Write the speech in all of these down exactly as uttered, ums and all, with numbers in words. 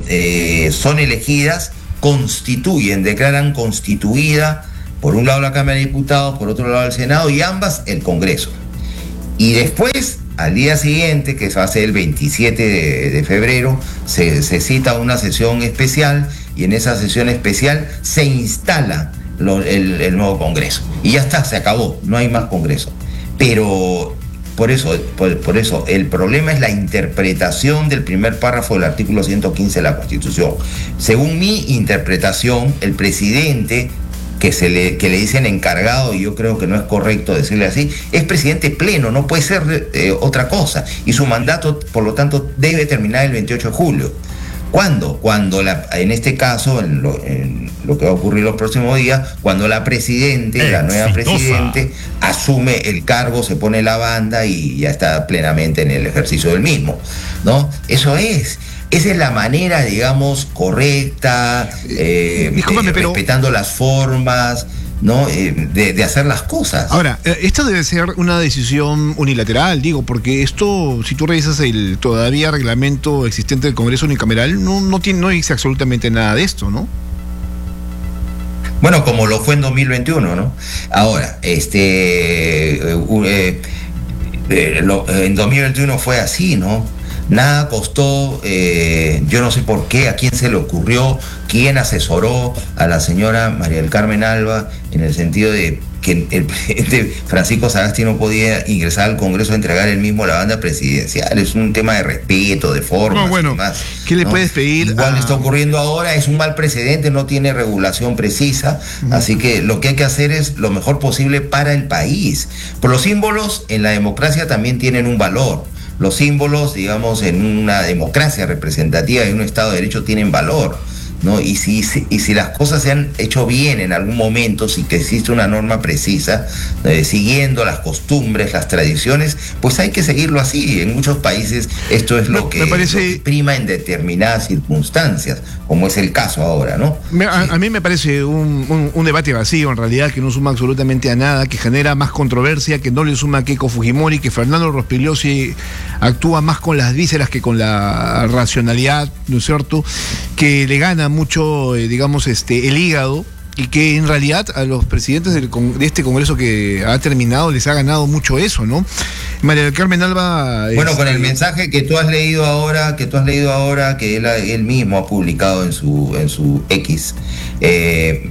eh, son elegidas, constituyen, declaran constituida, por un lado la Cámara de Diputados, por otro lado el Senado, y ambas el Congreso. Y después, al día siguiente, que va a ser el veintisiete de, de febrero, se, se cita una sesión especial, y en esa sesión especial se instala lo, el, el nuevo Congreso. Y ya está, se acabó, no hay más Congreso. Pero por eso, por, por eso, el problema es la interpretación del primer párrafo del artículo ciento quince de la Constitución. Según mi interpretación, el presidente, que se le, que le dicen encargado, y yo creo que no es correcto decirle así, es presidente pleno, no puede ser eh, otra cosa, y su mandato, por lo tanto, debe terminar el veintiocho de julio. ¿Cuándo? Cuando, la, en este caso, en lo, en lo que va a ocurrir los próximos días, cuando la presidente, Exitosa. la nueva presidente, asume el cargo, se pone la banda y ya está plenamente en el ejercicio del mismo, ¿no? Eso es. Esa es la manera, digamos, correcta, eh, Discúlpame, eh, pero... respetando las formas, ¿no? Eh, de, de hacer las cosas. Ahora, esta debe ser una decisión unilateral, digo, porque esto, si tú revisas el todavía reglamento existente del Congreso unicameral, no, no, tiene, no dice absolutamente nada de esto, ¿no? Bueno, como lo fue en dos mil veintiuno, ¿no? Ahora, este, eh, eh, eh, lo, en dos mil veintiuno fue así, ¿no? Nada costó, eh, yo no sé por qué, a quién se le ocurrió, quién asesoró a la señora María del Carmen Alba, en el sentido de que el presidente Francisco Sagasti no podía ingresar al Congreso a entregar él mismo la banda presidencial. Es un tema de respeto, de formas. No, bueno, y demás, ¿qué le ¿no? puedes pedir? Igual a... está ocurriendo ahora, es un mal precedente, no tiene regulación precisa, uh-huh. Así que lo que hay que hacer es lo mejor posible para el país. Pero los símbolos en la democracia también tienen un valor. Los símbolos, digamos, en una democracia representativa y en un Estado de Derecho tienen valor, ¿no? Y si, y si las cosas se han hecho bien en algún momento, si que existe una norma precisa, eh, siguiendo las costumbres, las tradiciones, pues hay que seguirlo así. En muchos países esto es lo, no, que, me parece... lo que prima en determinadas circunstancias, como es el caso ahora, ¿no? Me, a, sí. a mí me parece un, un, un debate vacío, en realidad, que no suma absolutamente a nada, que genera más controversia, que no le suma a Keiko Fujimori, que Fernando Rospigliosi actúa más con las vísceras que con la racionalidad, ¿no es cierto?, que le gana mucho, eh, digamos, este, el hígado, y que en realidad a los presidentes del, de este Congreso que ha terminado les ha ganado mucho eso, ¿no? María del Carmen Alba... Bueno, este... con el mensaje que tú has leído ahora, que tú has leído ahora, que él, él mismo ha publicado en su, en su X, eh,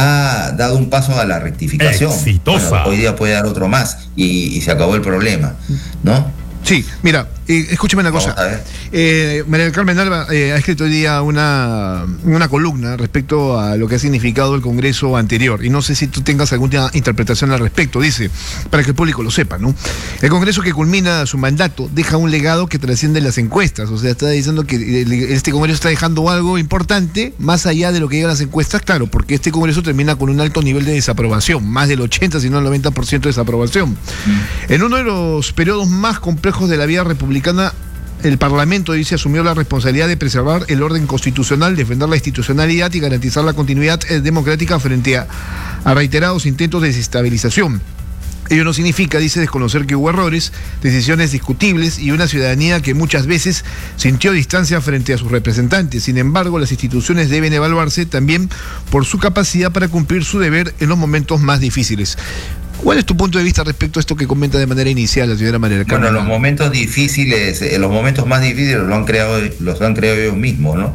ha dado un paso a la rectificación. Exitosa. Bueno, hoy día puede dar otro más y, y se acabó el problema, ¿no? Sí, mira, eh, escúchame una cosa. Eh, María del Carmen Alba eh, ha escrito hoy día una, una columna respecto a lo que ha significado el Congreso anterior, y no sé si tú tengas alguna interpretación al respecto. Dice, para que el público lo sepa, ¿no? El Congreso que culmina su mandato deja un legado que trasciende las encuestas. O sea, está diciendo que este Congreso está dejando algo importante más allá de lo que digan las encuestas, claro, porque este Congreso termina con un alto nivel de desaprobación, más del ochenta, si no el noventa por ciento de desaprobación. Mm. En uno de los periodos más complejos de la vida republicana, el Parlamento, dice, asumió la responsabilidad de preservar el orden constitucional, defender la institucionalidad y garantizar la continuidad democrática frente a, a reiterados intentos de desestabilización. Ello no significa, dice, desconocer que hubo errores, decisiones discutibles y una ciudadanía que muchas veces sintió distancia frente a sus representantes. Sin embargo, las instituciones deben evaluarse también por su capacidad para cumplir su deber en los momentos más difíciles. ¿Cuál es tu punto de vista respecto a esto que comenta de manera inicial la señora María del Carmen? Bueno, los momentos difíciles, eh, los momentos más difíciles los han creado, los han creado ellos mismos, ¿no?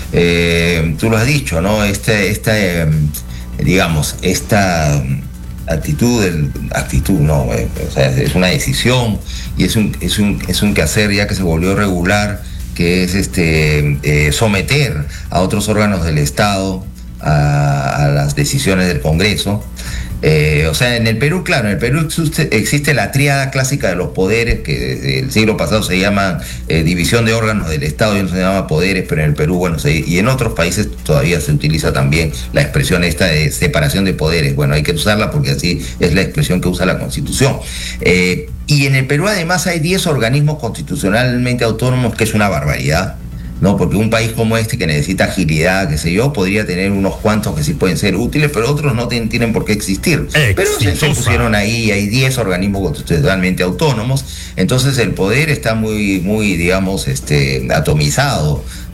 Eh, tú lo has dicho, ¿no? Este, esta, eh, digamos, esta actitud, el, actitud, no, eh, o sea, es una decisión y es un, es un, es un quehacer ya que se volvió regular, que es este eh, someter a otros órganos del Estado a, a las decisiones del Congreso. Eh, o sea, en el Perú, claro, en el Perú existe, existe la tríada clásica de los poderes, que desde el siglo pasado se llama eh, división de órganos del Estado, y no se llama poderes, pero en el Perú, bueno, se, y en otros países todavía se utiliza también la expresión esta de separación de poderes. Bueno, hay que usarla porque así es la expresión que usa la Constitución. Eh, y en el Perú además hay diez organismos constitucionalmente autónomos, que es una barbaridad, ¿no? Porque un país como este, que necesita agilidad, qué sé yo, podría tener unos cuantos que sí pueden ser útiles, pero otros no ten, tienen por qué existir. Exitosa. Pero se, se pusieron ahí, hay diez organismos constitucionalmente autónomos, entonces el poder está muy, muy, digamos, este, atomizado,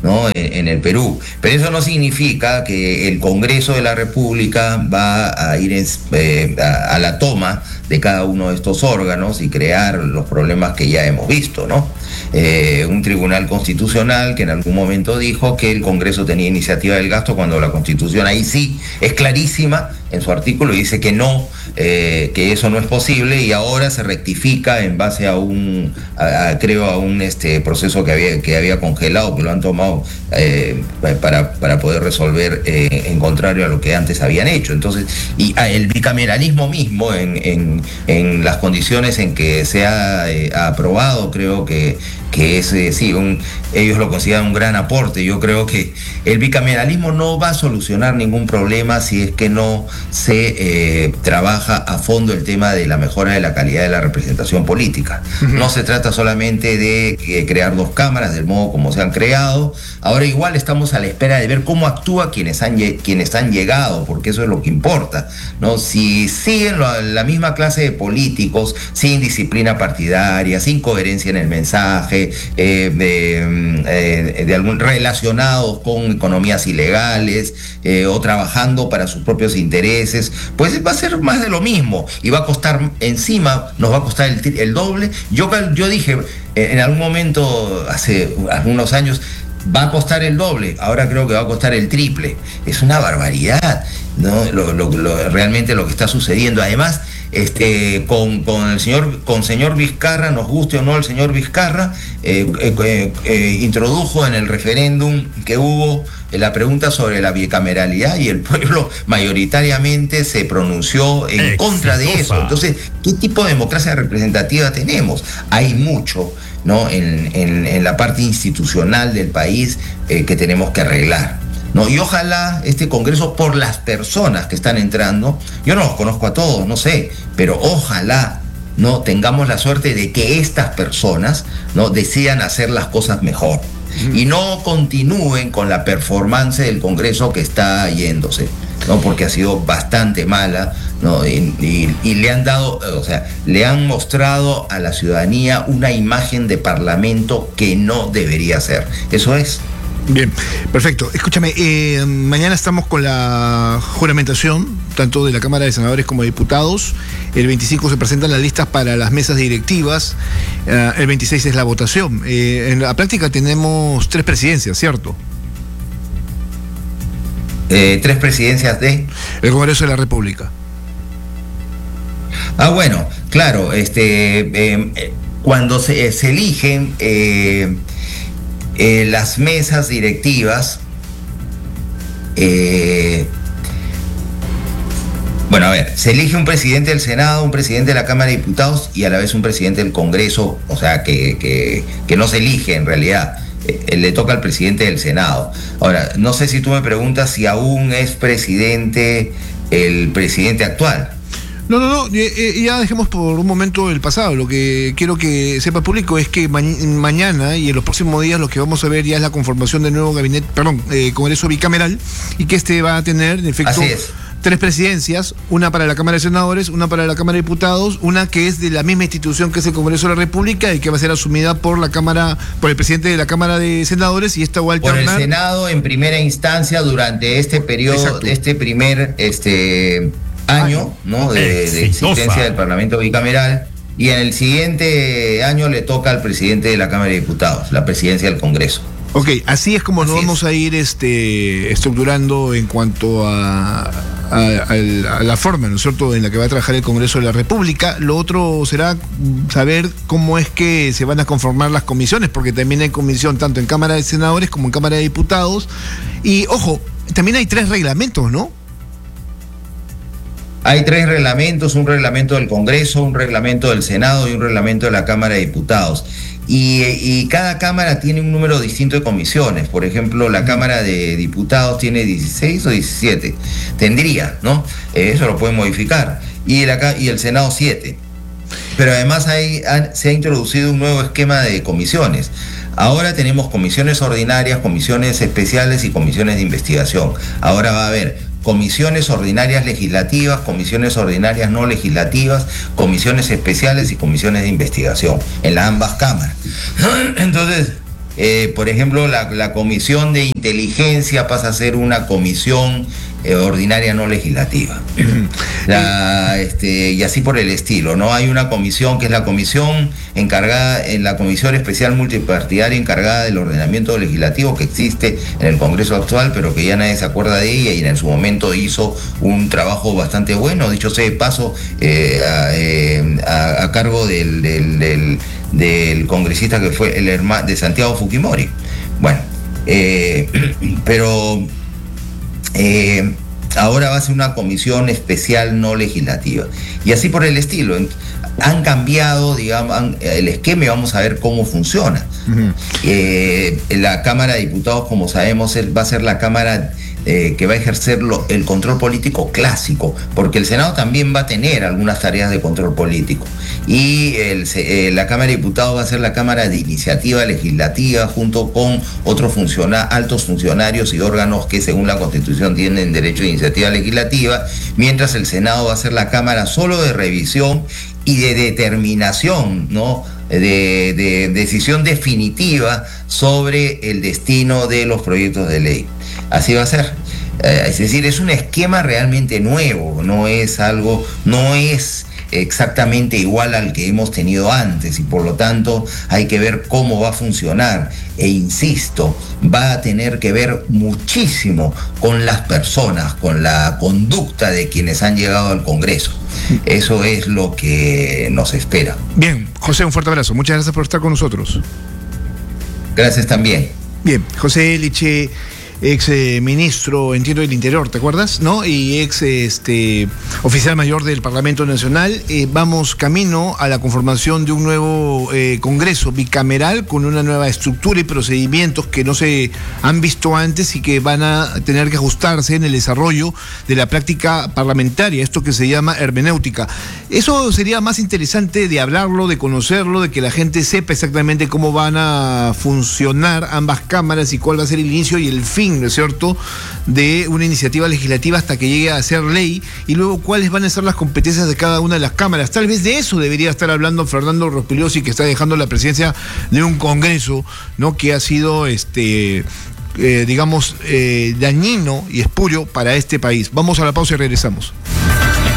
¿no? En, en el Perú. Pero eso no significa que el Congreso de la República va a ir en, eh, a, a la toma de cada uno de estos órganos y crear los problemas que ya hemos visto, ¿no? Eh, un tribunal constitucional que en algún momento dijo que el Congreso tenía iniciativa del gasto, cuando la Constitución ahí sí es clarísima en su artículo y dice que no, eh, que eso no es posible, y ahora se rectifica en base a un, a, a, creo, a un este, proceso que había, que había congelado, que lo han tomado eh, para, para poder resolver eh, en contrario a lo que antes habían hecho. Entonces, y ah, el bicameralismo mismo en, en, en las condiciones en que se ha eh, aprobado, creo que que es, eh, sí, un, ellos lo consideran un gran aporte. Yo creo que el bicameralismo no va a solucionar ningún problema si es que no se eh, trabaja a fondo el tema de la mejora de la calidad de la representación política. Uh-huh. No se trata solamente de eh, crear dos cámaras del modo como se han creado. Ahora igual estamos a la espera de ver cómo actúa quienes han, quienes han llegado, porque eso es lo que importa, ¿no? Si siguen la, la misma clase de políticos, sin disciplina partidaria, sin coherencia en el mensaje, Eh, de, eh, de algún relacionados con economías ilegales eh, o trabajando para sus propios intereses, pues va a ser más de lo mismo y va a costar encima, nos va a costar el, el doble. Yo, yo dije eh, en algún momento, hace algunos años, va a costar el doble, ahora creo que va a costar el triple. Es una barbaridad, ¿no? Lo, lo, lo, realmente lo que está sucediendo. Además, Este, con, con el señor, con señor Vizcarra, nos guste o no el señor Vizcarra, eh, eh, eh, introdujo en el referéndum que hubo eh, la pregunta sobre la bicameralidad y el pueblo mayoritariamente se pronunció en Exitosa. contra de eso. Entonces, ¿qué tipo de democracia representativa tenemos? Hay mucho, ¿no? en, en, en la parte institucional del país eh, que tenemos que arreglar, ¿no? Y ojalá este Congreso, por las personas que están entrando, yo no los conozco a todos, no sé, pero ojalá no tengamos la suerte de que estas personas, ¿no?, decidan hacer las cosas mejor mm. y no continúen con la performance del Congreso que está yéndose, ¿no? Porque ha sido bastante mala, ¿no? Y, y, y le han dado, o sea, le han mostrado a la ciudadanía una imagen de parlamento que no debería ser. Eso es. Bien, perfecto. Escúchame, eh, mañana estamos con la juramentación, tanto de la Cámara de Senadores como de Diputados. El veinticinco se presentan las listas para las mesas directivas. Eh, el veintiséis es la votación. Eh, en la práctica tenemos tres presidencias, ¿cierto? Eh, tres presidencias de... El Congreso de la República. Ah, bueno, claro, este, eh, cuando se, se eligen... Eh, Eh, las mesas directivas, eh, bueno, a ver, se elige un presidente del Senado, un presidente de la Cámara de Diputados y a la vez un presidente del Congreso, o sea, que, que, que no se elige en realidad, eh, le toca al presidente del Senado. Ahora, no sé si tú me preguntas si aún es presidente el presidente actual. No, no, no, ya dejemos por un momento el pasado. Lo que quiero que sepa el público es que ma mañana y en los próximos días lo que vamos a ver ya es la conformación del nuevo gabinete, perdón, eh, Congreso bicameral, y que este va a tener, en efecto, tres presidencias, una para la Cámara de Senadores, una para la Cámara de Diputados, una que es de la misma institución que es el Congreso de la República y que va a ser asumida por la Cámara, por el presidente de la Cámara de Senadores, y esta va a alternar. Por el Senado en primera instancia durante este periodo, Exacto. este primer, este... año, ¿no?, de, de existencia del Parlamento bicameral, y en el siguiente año le toca al presidente de la Cámara de Diputados, la presidencia del Congreso. Ok, así es como así nos vamos es. a ir este, estructurando en cuanto a, a, a, a la forma, ¿no es cierto?, en la que va a trabajar el Congreso de la República. Lo otro será saber cómo es que se van a conformar las comisiones, porque también hay comisión tanto en Cámara de Senadores como en Cámara de Diputados. Y, ojo, también hay tres reglamentos, ¿no? Hay tres reglamentos, un reglamento del Congreso, un reglamento del Senado y un reglamento de la Cámara de Diputados. Y, y cada Cámara tiene un número distinto de comisiones. Por ejemplo, la Cámara de Diputados tiene dieciséis o diecisiete. Tendría, ¿no? Eh, eso lo pueden modificar. Y, la, y el Senado siete. Pero además hay, han, se ha introducido un nuevo esquema de comisiones. Ahora tenemos comisiones ordinarias, comisiones especiales y comisiones de investigación. Ahora va a haber comisiones ordinarias legislativas, comisiones ordinarias no legislativas, comisiones especiales y comisiones de investigación en las ambas cámaras. Entonces, eh, por ejemplo, la, la comisión de inteligencia pasa a ser una comisión eh, ordinaria no legislativa. La, este, y así por el estilo, ¿no? Hay una comisión que es la comisión encargada, en la comisión especial multipartidaria encargada del ordenamiento legislativo que existe en el Congreso actual, pero que ya nadie se acuerda de ella, y en su momento hizo un trabajo bastante bueno, dicho sea de paso, eh, a, eh, a, a cargo del, del, del, del congresista que fue el hermano de Santiago Fujimori. Bueno, eh, pero eh, ahora va a ser una comisión especial no legislativa. Y así por el estilo. Han cambiado, digamos, han, el esquema, y vamos a ver cómo funciona. Uh-huh. Eh, la Cámara de Diputados, como sabemos, va a ser la Cámara eh, que va a ejercer lo, el control político clásico, porque el Senado también va a tener algunas tareas de control político. Y el, eh, la Cámara de Diputados va a ser la Cámara de Iniciativa Legislativa, junto con otros funciona, altos funcionarios y órganos que según la Constitución tienen derecho de iniciativa legislativa, mientras el Senado va a ser la Cámara solo de revisión y de determinación, ¿no? De, de decisión definitiva sobre el destino de los proyectos de ley. Así va a ser. Eh, es decir, es un esquema realmente nuevo, no es algo, no es exactamente igual al que hemos tenido antes, y por lo tanto hay que ver cómo va a funcionar. E insisto, va a tener que ver muchísimo con las personas, con la conducta de quienes han llegado al Congreso. Eso es lo que nos espera. Bien, José, un fuerte abrazo. Muchas gracias por estar con nosotros. Gracias también. Bien, José Elliche, ex eh, ministro, entiendo, del Interior, ¿te acuerdas? ¿No? Y ex este, oficial mayor del Parlamento Nacional. Eh, vamos camino a la conformación de un nuevo eh, Congreso bicameral con una nueva estructura y procedimientos que no se han visto antes y que van a tener que ajustarse en el desarrollo de la práctica parlamentaria, esto que se llama hermenéutica. Eso sería más interesante de hablarlo, de conocerlo, de que la gente sepa exactamente cómo van a funcionar ambas cámaras y cuál va a ser el inicio y el fin, ¿no es cierto?, de una iniciativa legislativa hasta que llegue a ser ley, y luego cuáles van a ser las competencias de cada una de las cámaras. Tal vez de eso debería estar hablando Fernando Rospigliosi, que está dejando la presidencia de un Congreso, ¿no?, que ha sido este eh, digamos eh, dañino y espurio para este país. Vamos a la pausa y regresamos.